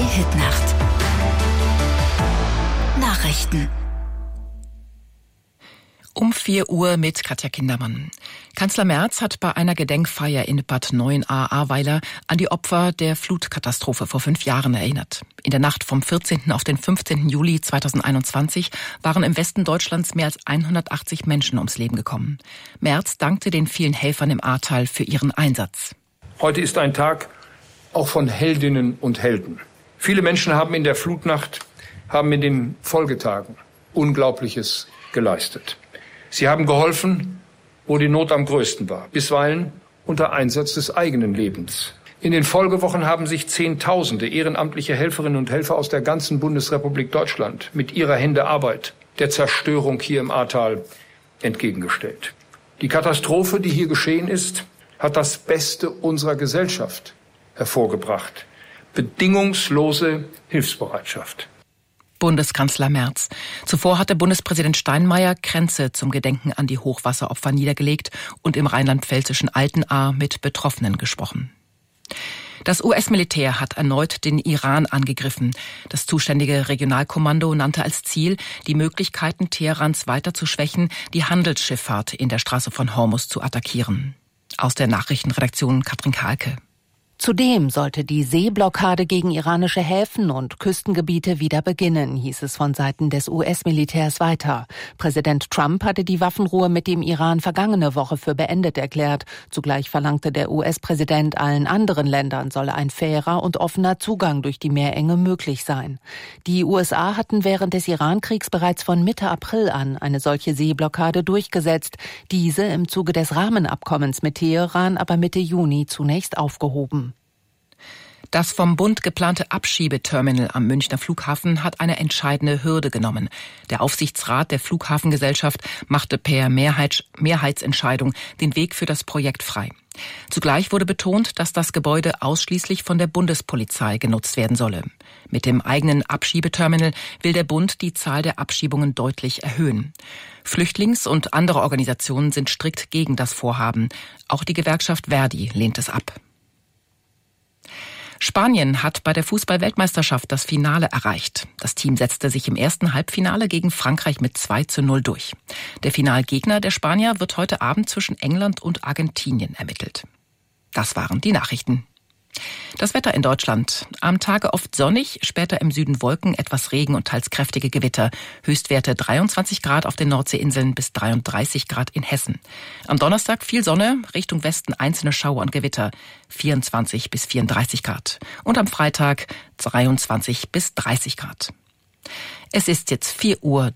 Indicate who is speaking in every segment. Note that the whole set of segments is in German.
Speaker 1: Hitnacht. Nachrichten.
Speaker 2: Um 4 Uhr mit Katja Kindermann. Kanzler Merz hat bei einer Gedenkfeier in Bad Neuenahr-Ahrweiler an die Opfer der Flutkatastrophe vor 5 Jahren erinnert. In der Nacht vom 14. auf den 15. Juli 2021 waren im Westen Deutschlands mehr als 180 Menschen ums Leben gekommen. Merz dankte den vielen Helfern im Ahrtal für ihren Einsatz.
Speaker 3: Heute ist ein Tag auch von Heldinnen und Helden. Viele Menschen haben in der Flutnacht, haben in den Folgetagen Unglaubliches geleistet. Sie haben geholfen, wo die Not am größten war, bisweilen unter Einsatz des eigenen Lebens. In den Folgewochen haben sich Zehntausende ehrenamtliche Helferinnen und Helfer aus der ganzen Bundesrepublik Deutschland mit ihrer Hände Arbeit der Zerstörung hier im Ahrtal entgegengestellt. Die Katastrophe, die hier geschehen ist, hat das Beste unserer Gesellschaft hervorgebracht. Bedingungslose Hilfsbereitschaft.
Speaker 2: Bundeskanzler Merz. Zuvor hatte Bundespräsident Steinmeier Kränze zum Gedenken an die Hochwasseropfer niedergelegt und im rheinland-pfälzischen Altenahr mit Betroffenen gesprochen. Das US-Militär hat erneut den Iran angegriffen. Das zuständige Regionalkommando nannte als Ziel, die Möglichkeiten Teherans weiter zu schwächen, die Handelsschifffahrt in der Straße von Hormuz zu attackieren. Aus der Nachrichtenredaktion Katrin Kahlke.
Speaker 4: Zudem sollte die Seeblockade gegen iranische Häfen und Küstengebiete wieder beginnen, hieß es von Seiten des US-Militärs weiter. Präsident Trump hatte die Waffenruhe mit dem Iran vergangene Woche für beendet erklärt. Zugleich verlangte der US-Präsident, allen anderen Ländern solle ein fairer und offener Zugang durch die Meerenge möglich sein. Die USA hatten während des Iran-Kriegs bereits von Mitte April an eine solche Seeblockade durchgesetzt, diese im Zuge des Rahmenabkommens mit Teheran aber Mitte Juni zunächst aufgehoben.
Speaker 2: Das vom Bund geplante Abschiebeterminal am Münchner Flughafen hat eine entscheidende Hürde genommen. Der Aufsichtsrat der Flughafengesellschaft machte per Mehrheitsentscheidung den Weg für das Projekt frei. Zugleich wurde betont, dass das Gebäude ausschließlich von der Bundespolizei genutzt werden solle. Mit dem eigenen Abschiebeterminal will der Bund die Zahl der Abschiebungen deutlich erhöhen. Flüchtlings- und andere Organisationen sind strikt gegen das Vorhaben. Auch die Gewerkschaft Verdi lehnt es ab. Spanien hat bei der Fußball-Weltmeisterschaft das Finale erreicht. Das Team setzte sich im ersten Halbfinale gegen Frankreich mit 2:0 durch. Der Finalgegner der Spanier wird heute Abend zwischen England und Argentinien ermittelt. Das waren die Nachrichten. Das Wetter in Deutschland. Am Tage oft sonnig, später im Süden Wolken, etwas Regen und teils kräftige Gewitter. Höchstwerte 23 Grad auf den Nordseeinseln bis 33 Grad in Hessen. Am Donnerstag viel Sonne, Richtung Westen einzelne Schauer und Gewitter, 24 bis 34 Grad. Und am Freitag 23 bis 30 Grad. Es ist jetzt 4:03 Uhr.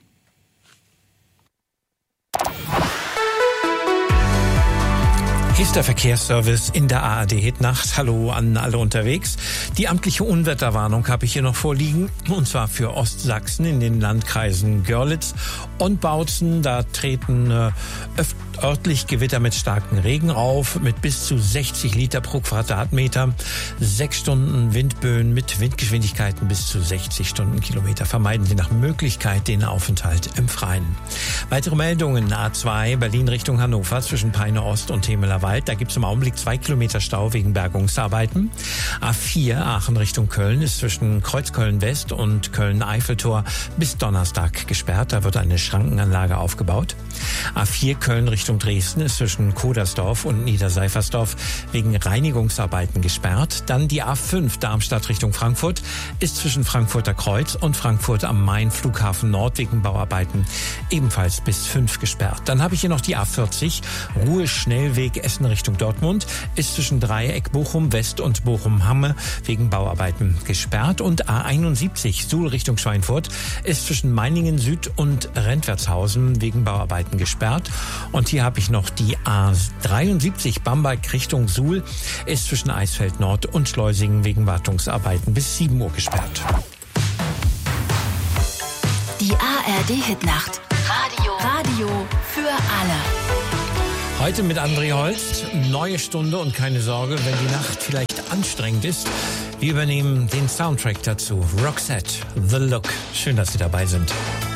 Speaker 5: Hier ist der Verkehrsservice in der ARD Hitnacht. Hallo an alle unterwegs. Die amtliche Unwetterwarnung habe ich hier noch vorliegen, und zwar für Ostsachsen in den Landkreisen Görlitz und Bautzen. Da treten örtlich Gewitter mit starkem Regen auf, mit bis zu 60 Liter pro Quadratmeter. 6 Stunden Windböen mit Windgeschwindigkeiten bis zu 60 Stundenkilometer. Vermeiden Sie nach Möglichkeit den Aufenthalt im Freien. Weitere Meldungen: A2 Berlin Richtung Hannover zwischen Peine Ost und Temeler Wald. Da gibt es im Augenblick 2 Kilometer Stau wegen Bergungsarbeiten. A4 Aachen Richtung Köln ist zwischen Kreuzköln West und Köln-Eiffeltor bis Donnerstag gesperrt. Da wird eine Schrankenanlage aufgebaut. A4 Köln Richtung Dresden ist zwischen Kodersdorf und Niederseifersdorf wegen Reinigungsarbeiten gesperrt. Dann die A5 Darmstadt Richtung Frankfurt ist zwischen Frankfurter Kreuz und Frankfurt am Main Flughafen Nord wegen Bauarbeiten ebenfalls bis 5 gesperrt. Dann habe ich hier noch die A40 Ruhe-Schnellweg Essen Richtung Dortmund ist zwischen Dreieck Bochum West und Bochum-Hamme wegen Bauarbeiten gesperrt. Und A71 Suhl Richtung Schweinfurt ist zwischen Meiningen Süd und Rentwertshausen wegen Bauarbeiten gesperrt. Und hier habe ich noch die A73 Bamberg Richtung Suhl ist zwischen Eisfeld Nord und Schleusingen wegen Wartungsarbeiten bis 7 Uhr gesperrt.
Speaker 1: Die ARD Hitnacht. Radio für alle.
Speaker 5: Heute mit André Holst. Neue Stunde und keine Sorge, wenn die Nacht vielleicht anstrengend ist. Wir übernehmen den Soundtrack dazu. Roxette, The Look. Schön, dass Sie dabei sind.